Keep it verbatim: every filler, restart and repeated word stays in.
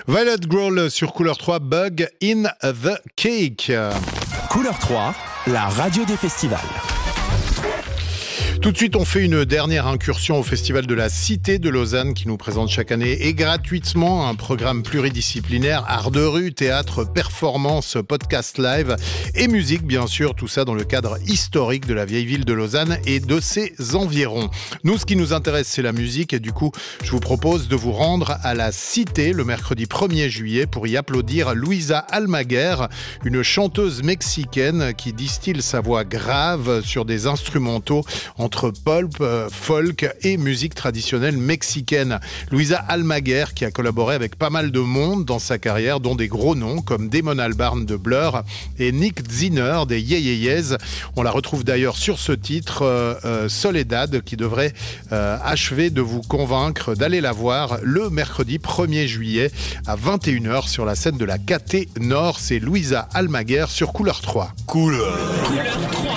Violet Growl sur Couleur trois, Bug in the Cake. Couleur trois, la radio des festivals. Tout de suite, on fait une dernière incursion au Festival de la Cité de Lausanne qui nous présente chaque année et gratuitement un programme pluridisciplinaire, art de rue, théâtre, performance, podcast live et musique, bien sûr, tout ça dans le cadre historique de la vieille ville de Lausanne et de ses environs. Nous, ce qui nous intéresse, c'est la musique et du coup, je vous propose de vous rendre à la Cité le mercredi premier juillet pour y applaudir Luisa Almaguer, une chanteuse mexicaine qui distille sa voix grave sur des instrumentaux entre pulp, folk et musique traditionnelle mexicaine. Luisa Almaguer qui a collaboré avec pas mal de monde dans sa carrière, dont des gros noms comme Damon Albarn de Blur et Nick Zinner des Yeah Yeah Yeahs. On la retrouve d'ailleurs sur ce titre, euh, euh, Soledad, qui devrait euh, achever de vous convaincre d'aller la voir le mercredi premier juillet à vingt et une heures sur la scène de la K T Nord. C'est Luisa Almaguer sur Couleur trois. Couleur. Couleur trois.